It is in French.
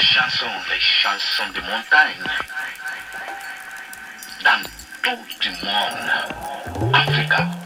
les chansons de montagne, dans tout le monde, Africa.